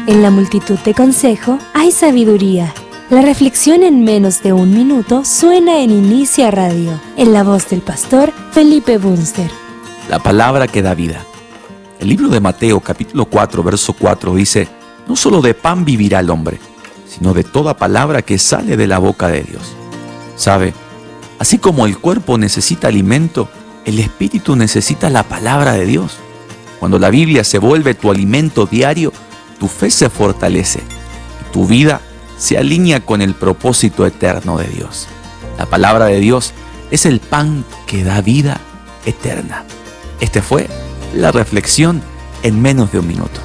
En la multitud de consejo hay sabiduría. La reflexión en menos de un minuto suena en Inicia Radio, en la voz del pastor Felipe Bunster. La palabra que da vida. El libro de Mateo, capítulo 4, verso 4 dice: no solo de pan vivirá el hombre, sino de toda palabra que sale de la boca de Dios. ¿Sabe? Así como el cuerpo necesita alimento, el espíritu necesita la palabra de Dios. Cuando la Biblia se vuelve tu alimento diario, tu fe se fortalece y tu vida se alinea con el propósito eterno de Dios. La palabra de Dios es el pan que da vida eterna. Este fue la reflexión en menos de un minuto.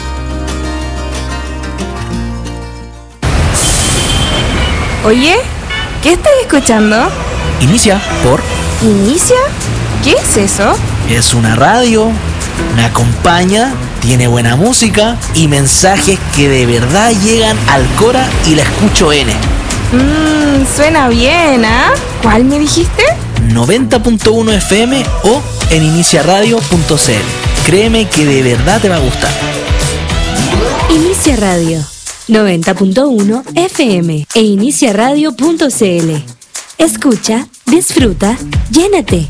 Oye, ¿qué estás escuchando? Inicia por... ¿Inicia? ¿Qué es eso? Es una radio, me acompaña, tiene buena música y mensajes que de verdad llegan al Cora y la escucho N. Suena bien, ¿ah? ¿Cuál me dijiste? 90.1 FM o en iniciaradio.cl. Créeme que de verdad te va a gustar. Inicia Radio, 90.1 FM e iniciaradio.cl. Escucha, disfruta, llénate.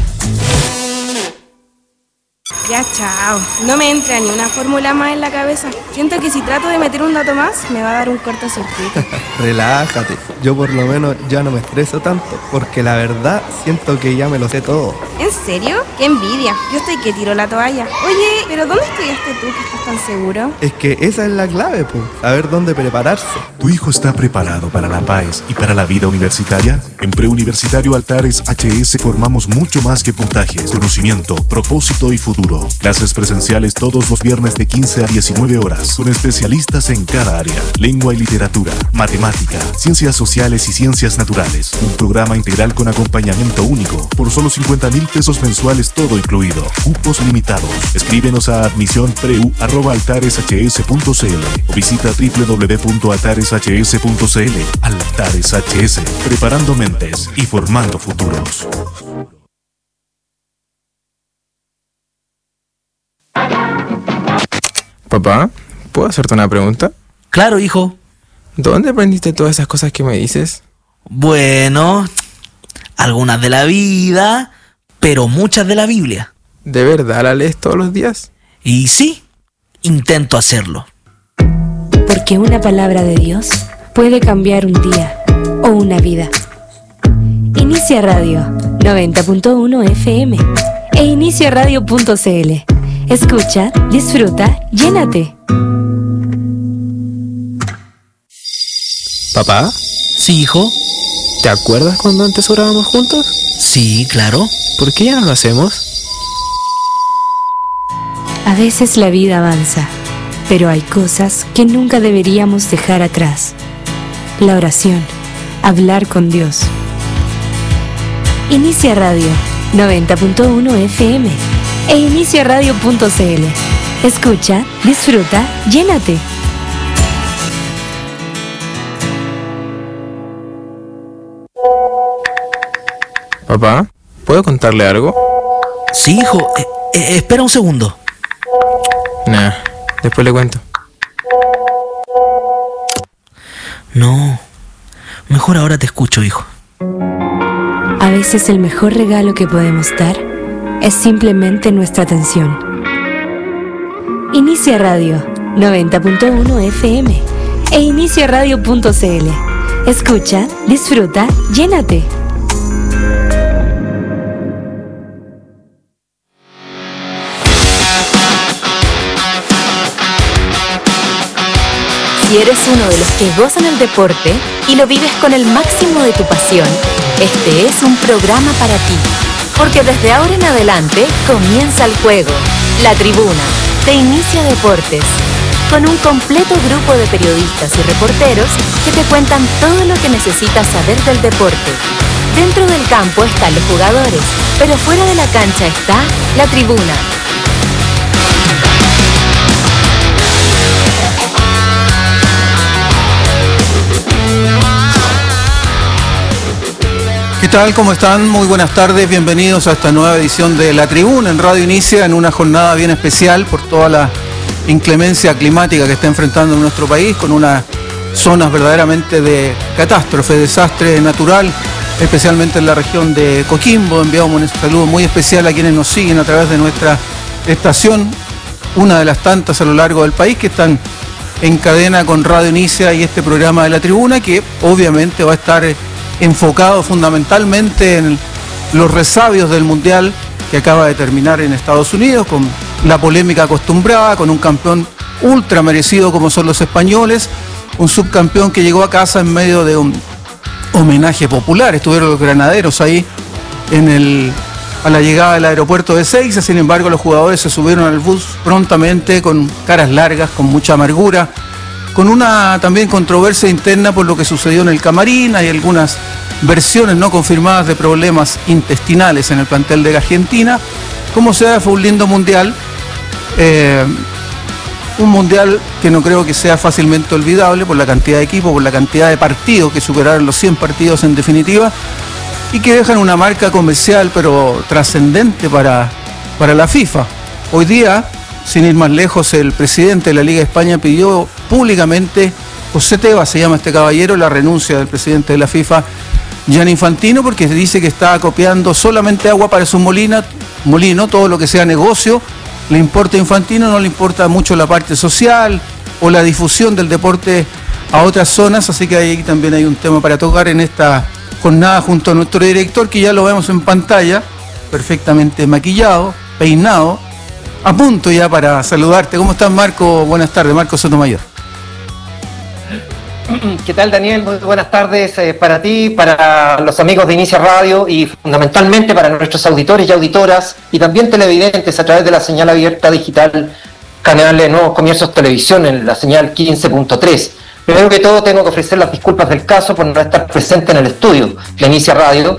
Ya, chao. No me entra ni una fórmula más en la cabeza. Siento que si trato de meter un dato más, me va a dar un cortocircuito. Relájate. Yo por lo menos ya no me estreso tanto, porque la verdad siento que ya me lo sé todo. ¿En serio? ¡Qué envidia! Yo estoy que tiro la toalla. Oye, ¿pero dónde estudiaste tú que estás tan seguro? Es que esa es la clave, pues. Saber dónde prepararse. ¿Tu hijo está preparado para la PAES y para la vida universitaria? En Preuniversitario Altares HS formamos mucho más que puntajes, conocimiento, propósito y futuro. Clases presenciales todos los viernes de 15 a 19 horas, con especialistas en cada área: lengua y literatura, matemática, ciencias sociales y ciencias naturales. Un programa integral con acompañamiento único, por solo 50,000 pesos mensuales, todo incluido. Cupos limitados. Escríbenos a admisionpreu@altareshs.cl o visita www.altareshs.cl. Altares HS, preparando mentes y formando futuros. Papá, ¿puedo hacerte una pregunta? Claro, hijo. ¿Dónde aprendiste todas esas cosas que me dices? Bueno, algunas de la vida, pero muchas de la Biblia. ¿De verdad la lees todos los días? Y sí, intento hacerlo. Porque una palabra de Dios puede cambiar un día o una vida. Inicia Radio, 90.1 FM e iniciaradio.cl. Escucha, disfruta, llénate. ¿Papá? Sí, hijo. ¿Te acuerdas cuando antes orábamos juntos? Sí, claro. ¿Por qué ya no lo hacemos? A veces la vida avanza, pero hay cosas que nunca deberíamos dejar atrás. La oración, hablar con Dios. Inicia Radio, 90.1 FM e iniciaradio.cl. Escucha, disfruta, llénate. Papá, ¿puedo contarle algo? Sí, hijo. Espera un segundo. Nah, después le cuento. No, mejor ahora te escucho, hijo. A veces el mejor regalo que podemos dar es simplemente nuestra atención. Inicia Radio, 90.1 FM e iniciaradio.cl. Escucha, disfruta, llénate. Si eres uno de los que gozan el deporte y lo vives con el máximo de tu pasión, este es un programa para ti. Porque desde ahora en adelante comienza el juego, La Tribuna, de Inicia Deportes, con un completo grupo de periodistas y reporteros que te cuentan todo lo que necesitas saber del deporte. Dentro del campo están los jugadores, pero fuera de la cancha está La Tribuna. ¿Qué tal? ¿Cómo están? Muy buenas tardes, bienvenidos a esta nueva edición de La Tribuna en Radio Inicia, en una jornada bien especial por todas las inclemencia climática que está enfrentando nuestro país, con unas zonas verdaderamente de catástrofe, desastre natural, especialmente en la región de Coquimbo. Enviamos un saludo muy especial a quienes nos siguen a través de nuestra estación, una de las tantas a lo largo del país que están en cadena con Radio Inicia y este programa de La Tribuna, que obviamente va a estar enfocado fundamentalmente en los resabios del Mundial que acaba de terminar en Estados Unidos, con la polémica acostumbrada, con un campeón ultra merecido como son los españoles, un subcampeón que llegó a casa en medio de un homenaje popular. Estuvieron los granaderos ahí a la llegada del aeropuerto de Ezeiza. Sin embargo, los jugadores se subieron al bus prontamente con caras largas, con mucha amargura, con una también controversia interna por lo que sucedió en el camarín. Hay algunas versiones no confirmadas de problemas intestinales en el plantel de Argentina. Como sea, fue un lindo mundial, un mundial que no creo que sea fácilmente olvidable por la cantidad de equipos, por la cantidad de partidos que superaron los 100 partidos en definitiva, y que dejan una marca comercial pero trascendente para la FIFA. Hoy día, sin ir más lejos, el presidente de la Liga de España pidió públicamente, José Tebas se llama este caballero, la renuncia del presidente de la FIFA, Gianni Infantino, porque dice que está copiando solamente agua para su molino, todo lo que sea negocio le importa a Infantino, no le importa mucho la parte social o la difusión del deporte a otras zonas. Así que ahí también hay un tema para tocar en esta jornada junto a nuestro director, que ya lo vemos en pantalla, perfectamente maquillado, peinado, a punto ya para saludarte. ¿Cómo estás, Marco? Buenas tardes, Marco Sotomayor. ¿Qué tal, Daniel? Muy buenas tardes para ti, para los amigos de Inicia Radio y fundamentalmente para nuestros auditores y auditoras y también televidentes a través de la señal abierta digital, canal de Nuevos Comienzos Televisión en la señal 15.3. Primero que todo tengo que ofrecer las disculpas del caso por no estar presente en el estudio de Inicia Radio.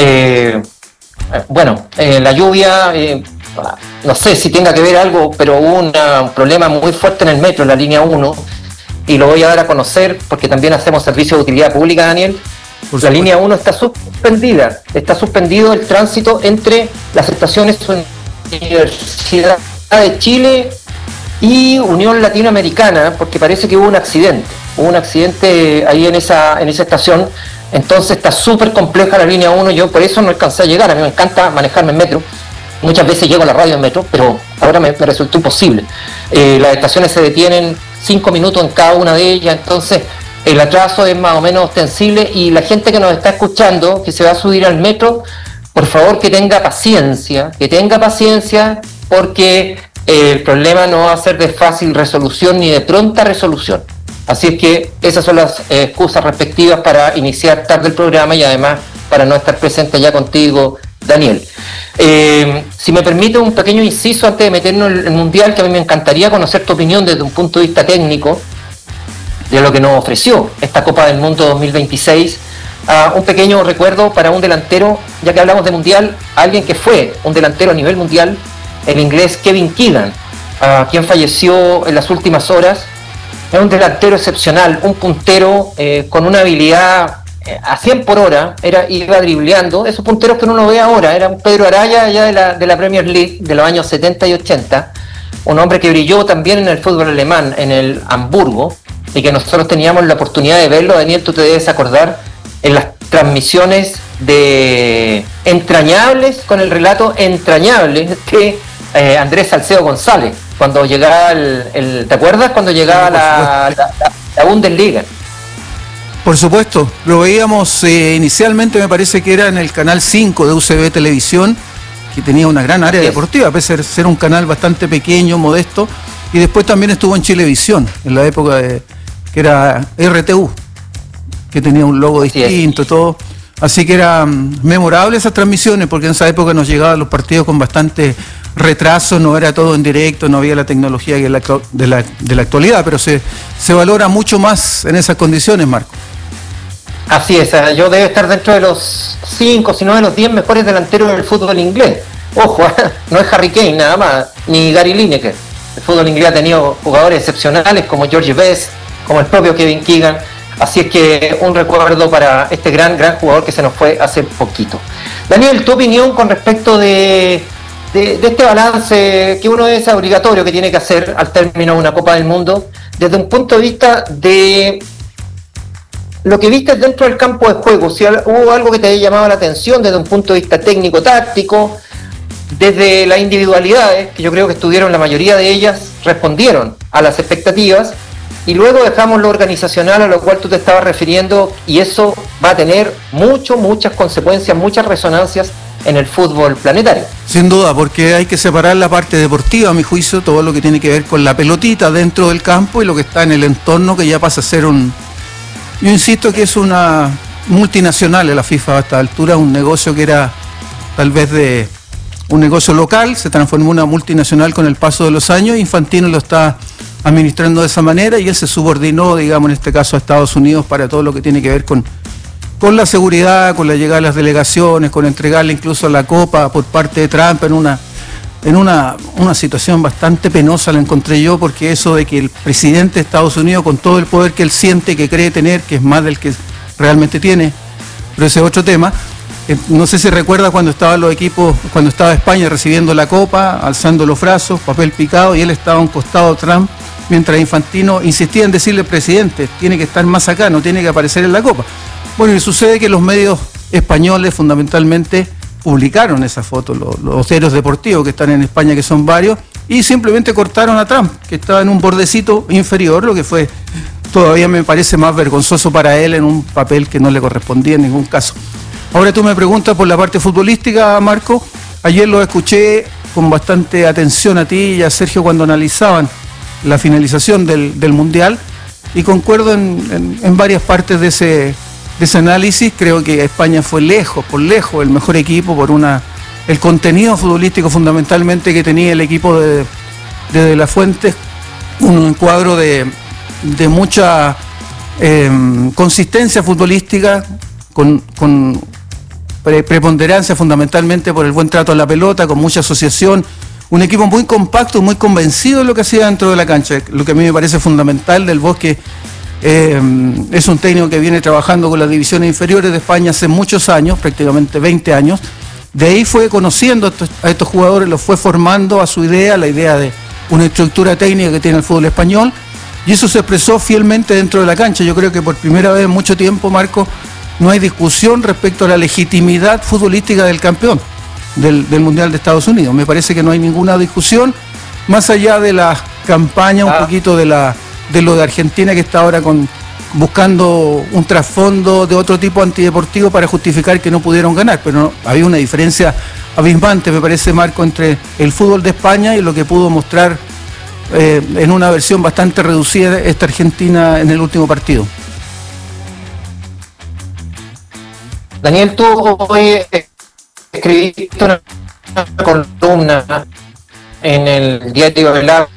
La lluvia, no sé si tenga que ver algo, pero hubo un problema muy fuerte en el metro, en la línea 1, y lo voy a dar a conocer porque también hacemos servicio de utilidad pública, Daniel. La línea 1 está suspendida, está suspendido el tránsito entre las estaciones Universidad de Chile y Unión Latinoamericana, porque parece que hubo un accidente ahí en esa estación. Entonces está súper compleja la línea 1, yo por eso no alcancé a llegar. A mí me encanta manejarme en metro, muchas veces llego a la radio en metro, pero ahora me resultó imposible. Las estaciones se detienen 5 minutos en cada una de ellas, entonces el atraso es más o menos ostensible, y la gente que nos está escuchando, que se va a subir al metro, por favor que tenga paciencia, porque el problema no va a ser de fácil resolución ni de pronta resolución. Así es que esas son las excusas respectivas para iniciar tarde el programa y además para no estar presente ya contigo, Daniel. Si me permite un pequeño inciso antes de meternos en el Mundial, que a mí me encantaría conocer tu opinión desde un punto de vista técnico de lo que nos ofreció esta Copa del Mundo 2026. Un pequeño recuerdo para un delantero, ya que hablamos de Mundial, alguien que fue un delantero a nivel mundial, el inglés Kevin Keegan, quien falleció en las últimas horas. Es un delantero excepcional, un puntero con una habilidad a 100 por hora, iba dribleando, esos punteros que uno no ve ahora. Era un Pedro Araya allá de la Premier League de los años 70 y 80, un hombre que brilló también en el fútbol alemán, en el Hamburgo, y que nosotros teníamos la oportunidad de verlo. Daniel, tú te debes acordar, en las transmisiones de Entrañables, con el relato Entrañable de Andrés Salcedo González, cuando llegaba ¿te acuerdas? Cuando llegaba la Bundesliga. Por supuesto, lo veíamos inicialmente, me parece que era en el canal 5 de UCB Televisión, que tenía una gran área deportiva, a pesar de ser un canal bastante pequeño, modesto, y después también estuvo en Chilevisión, en la época que era RTU, que tenía un logo distinto, todo. Así que eran memorables esas transmisiones, porque en esa época nos llegaban los partidos con bastante retraso, no era todo en directo, no había la tecnología de la actualidad, pero se valora mucho más en esas condiciones, Marco. Así es, yo debo estar dentro de los 5, si no de los 10 mejores delanteros del fútbol inglés. Ojo, no es Harry Kane nada más, ni Gary Lineker. El fútbol inglés ha tenido jugadores excepcionales como George Best, como el propio Kevin Keegan. Así es que un recuerdo para este gran jugador que se nos fue hace poquito. Daniel, tu opinión con respecto de de este balance que uno es obligatorio que tiene que hacer al término de una Copa del Mundo, desde un punto de vista de lo que viste dentro del campo de juego, si hubo algo que te haya llamado la atención desde un punto de vista técnico-táctico, desde las individualidades, que yo creo que estuvieron, la mayoría de ellas respondieron a las expectativas, y luego dejamos lo organizacional a lo cual tú te estabas refiriendo, y eso va a tener muchas consecuencias, muchas resonancias en el fútbol planetario. Sin duda, porque hay que separar la parte deportiva, a mi juicio, todo lo que tiene que ver con la pelotita dentro del campo y lo que está en el entorno, que ya pasa a ser yo insisto que es una multinacional en la FIFA a esta altura, un negocio que era tal vez de un negocio local, se transformó en una multinacional con el paso de los años. Infantino lo está administrando de esa manera y él se subordinó, digamos, en este caso a Estados Unidos para todo lo que tiene que ver con la seguridad, con la llegada de las delegaciones, con entregarle incluso la copa por parte de Trump en una situación bastante penosa, la encontré yo, porque eso de que el presidente de Estados Unidos, con todo el poder que él siente, que cree tener, que es más del que realmente tiene, pero ese es otro tema. No sé si recuerda cuando estaban los equipos, cuando estaba España recibiendo la copa, alzando los brazos, papel picado, y él estaba a un costado de Trump, mientras Infantino insistía en decirle: presidente, tiene que estar más acá, no tiene que aparecer en la copa. Bueno, y sucede que los medios españoles fundamentalmente publicaron esa foto, los héroes deportivos que están en España, que son varios, y simplemente cortaron a Trump, que estaba en un bordecito inferior, lo que fue todavía me parece más vergonzoso para él, en un papel que no le correspondía en ningún caso. Ahora tú me preguntas por la parte futbolística, Marco. Ayer lo escuché con bastante atención a ti y a Sergio cuando analizaban la finalización del Mundial, y concuerdo en varias partes de ese análisis. Creo que España fue por lejos el mejor equipo por el contenido futbolístico fundamentalmente que tenía el equipo de De la Fuente, un encuadro de mucha consistencia futbolística, con preponderancia fundamentalmente por el buen trato a la pelota, con mucha asociación, un equipo muy compacto, muy convencido de lo que hacía dentro de la cancha. Lo que a mí me parece fundamental del Bosque, es un técnico que viene trabajando con las divisiones inferiores de España hace muchos años, prácticamente 20 años. De ahí fue conociendo a estos jugadores, los fue formando a su idea, la idea de una estructura técnica que tiene el fútbol español, y eso se expresó fielmente dentro de la cancha. Yo creo que por primera vez en mucho tiempo, Marco, no hay discusión respecto a la legitimidad futbolística del campeón del Mundial de Estados Unidos. Me parece que no hay ninguna discusión, más allá de la campaña, un poquito de lo de Argentina, que está ahora buscando un trasfondo de otro tipo antideportivo para justificar que no pudieron ganar, pero no, había una diferencia abismante, me parece, Marco, entre el fútbol de España y lo que pudo mostrar en una versión bastante reducida esta Argentina en el último partido. Daniel, tú hoy escribiste una columna en el diario El Agua.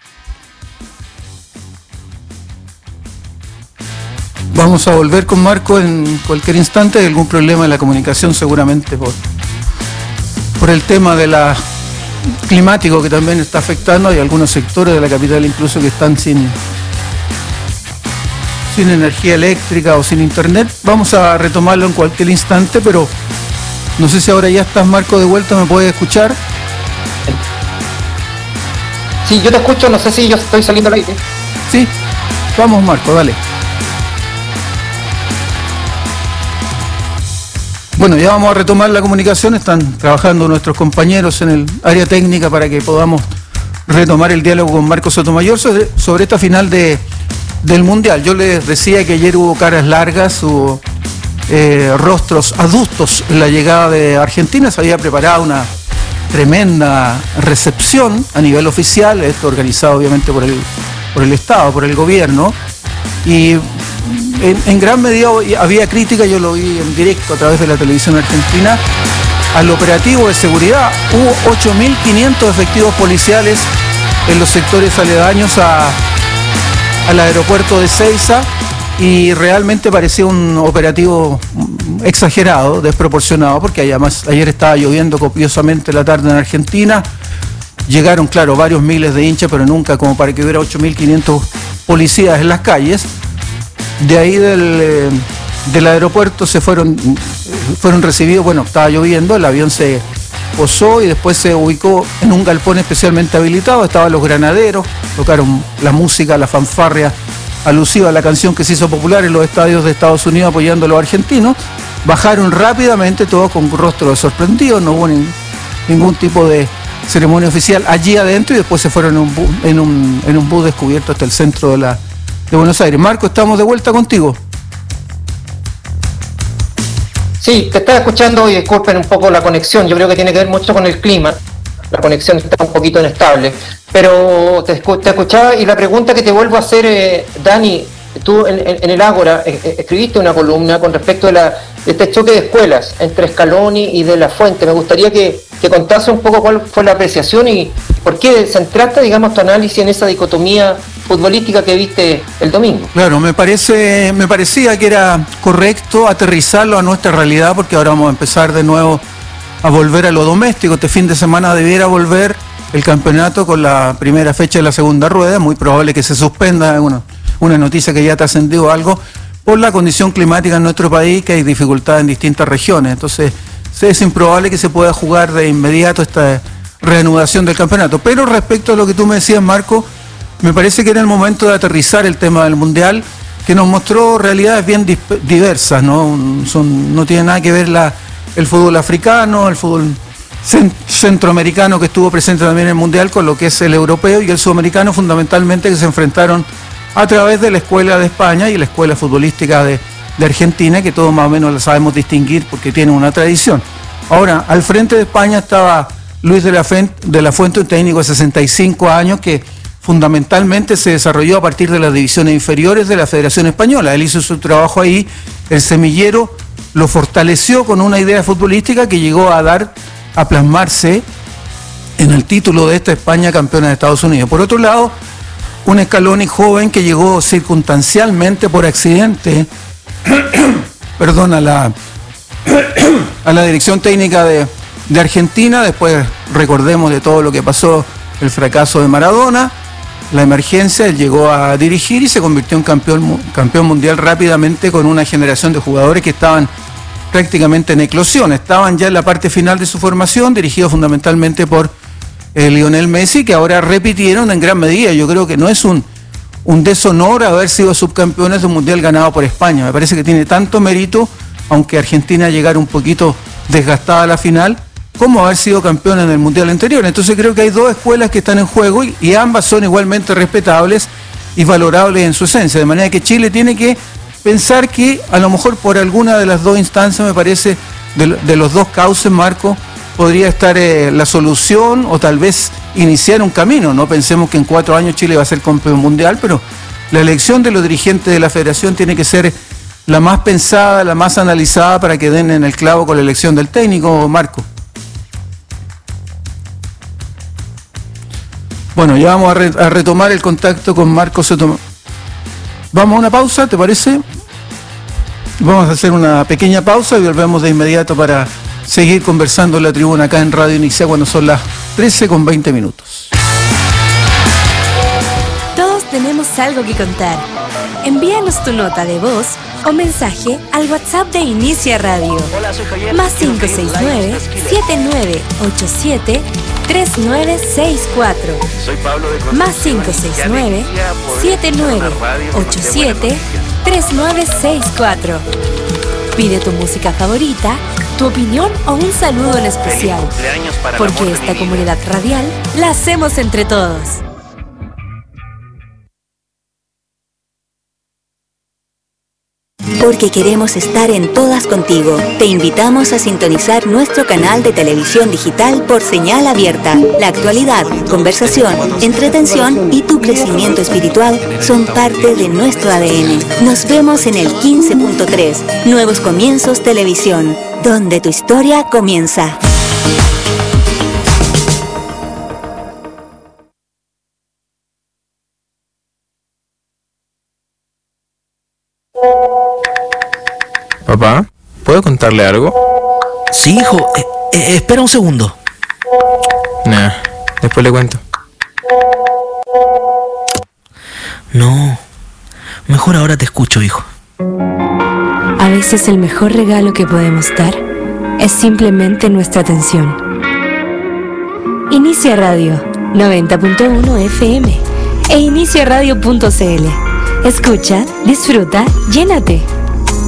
Vamos a volver con Marco en cualquier instante. Hay algún problema en la comunicación, seguramente por el tema de climático, que también está afectando. Hay algunos sectores de la capital incluso que están sin energía eléctrica o sin internet. Vamos a retomarlo en cualquier instante, pero no sé si ahora ya estás, Marco, de vuelta. ¿Me puedes escuchar? Sí, yo te escucho, no sé si yo estoy saliendo al aire. Sí, vamos, Marco, dale. Bueno, ya vamos a retomar la comunicación. Están trabajando nuestros compañeros en el área técnica para que podamos retomar el diálogo con Marco Sotomayor sobre esta final del Mundial. Yo les decía que ayer hubo caras largas, hubo rostros adustos en la llegada de Argentina. Se había preparado una tremenda recepción a nivel oficial, esto organizado obviamente por el Estado, por el gobierno, y en gran medida había crítica. Yo lo vi en directo a través de la televisión argentina al operativo de seguridad. Hubo 8.500 efectivos policiales en los sectores aledaños al aeropuerto de Ezeiza, y realmente parecía un operativo exagerado, desproporcionado, porque además ayer estaba lloviendo copiosamente la tarde en Argentina. Llegaron, claro, varios miles de hinchas, pero nunca como para que hubiera 8.500 policías en las calles. De ahí del aeropuerto fueron recibidos. Bueno, estaba lloviendo, el avión se posó y después se ubicó en un galpón especialmente habilitado. Estaban los granaderos, tocaron la música, la fanfarria alusiva a la canción que se hizo popular en los estadios de Estados Unidos apoyando a los argentinos. Bajaron rápidamente, todos con rostro de sorprendidos, no hubo ningún tipo de ceremonia oficial allí adentro, y después se fueron en un bus descubierto hasta el centro de Buenos Aires. Marco, estamos de vuelta contigo. Sí, te estaba escuchando y disculpen un poco la conexión, yo creo que tiene que ver mucho con el clima, la conexión está un poquito inestable, pero te escuchaba, y la pregunta que te vuelvo a hacer, Dani, tú en el Ágora escribiste una columna con respecto de este choque de escuelas entre Scaloni y De La Fuente. Me gustaría que contase un poco cuál fue la apreciación y por qué centraste, digamos, tu análisis en esa dicotomía futbolística que viste el domingo. Claro, me parecía que era correcto aterrizarlo a nuestra realidad, porque ahora vamos a empezar de nuevo a volver a lo doméstico. Este fin de semana debiera volver el campeonato con la primera fecha de la segunda rueda, muy probable que se suspenda, una noticia que ya te ascendió algo, por la condición climática en nuestro país, que hay dificultad en distintas regiones. Entonces es improbable que se pueda jugar de inmediato esta reanudación del campeonato. Pero respecto a lo que tú me decías, Marco, me parece que era el momento de aterrizar el tema del Mundial, que nos mostró realidades bien diversas, ¿no? No tiene nada que ver el fútbol africano, el fútbol centroamericano, que estuvo presente también en el Mundial, con lo que es el europeo y el sudamericano, fundamentalmente, que se enfrentaron a través de la escuela de España y la escuela futbolística de Argentina, que todos más o menos la sabemos distinguir porque tiene una tradición. Ahora, al frente de España estaba Luis de la Fuente, un técnico de 65 años que fundamentalmente se desarrolló a partir de las divisiones inferiores de la Federación Española. Él hizo su trabajo ahí, el semillero lo fortaleció con una idea futbolística que llegó a plasmarse en el título de esta España campeona de Estados Unidos. Por otro lado, un Scaloni joven que llegó circunstancialmente por accidente perdón, a la dirección técnica de Argentina. Después recordemos de todo lo que pasó, el fracaso de Maradona, la emergencia. Él llegó a dirigir y se convirtió en campeón mundial rápidamente, con una generación de jugadores que estaban prácticamente en eclosión, estaban ya en la parte final de su formación, dirigido fundamentalmente por Lionel Messi, que ahora repitieron en gran medida. Yo creo que no es un deshonor haber sido subcampeones de un mundial ganado por España. Me parece que tiene tanto mérito, aunque Argentina llegara un poquito desgastada a la final, como haber sido campeón en el mundial anterior. Entonces creo que hay dos escuelas que están en juego y ambas son igualmente respetables y valorables en su esencia, de manera que Chile tiene que pensar que a lo mejor por alguna de las dos instancias, me parece, de los dos cauces, Marco, podría estar la solución, o tal vez iniciar un camino. No pensemos que en 4 años Chile va a ser campeón mundial, pero la elección de los dirigentes de la federación tiene que ser la más pensada, la más analizada, para que den en el clavo con la elección del técnico, Marco. Bueno, ya vamos a retomar el contacto con Marco Sotomayor. Vamos a una pausa, ¿te parece? Vamos a hacer una pequeña pausa y volvemos de inmediato para seguir conversando en la tribuna acá en Radio Inicia, cuando son las 13:20. Todos tenemos algo que contar. Envíanos tu nota de voz o mensaje al WhatsApp de Inicia Radio. Más 569-7987-3964. Más 569-7987-3964. Pide tu música favorita, tu opinión o un saludo en especial, porque esta comunidad radial la hacemos entre todos. Porque queremos estar en todas contigo, te invitamos a sintonizar nuestro canal de televisión digital por señal abierta. La actualidad, conversación, entretención y tu crecimiento espiritual son parte de nuestro ADN. Nos vemos en el 15.3, Nuevos Comienzos Televisión, donde tu historia comienza. Papá, ¿puedo contarle algo? Sí, hijo. Espera un segundo. Nah, después le cuento. No, mejor ahora te escucho, hijo. A veces el mejor regalo que podemos dar es simplemente nuestra atención. Inicia Radio 90.1 FM e iniciaradio.cl. Escucha, disfruta, llénate.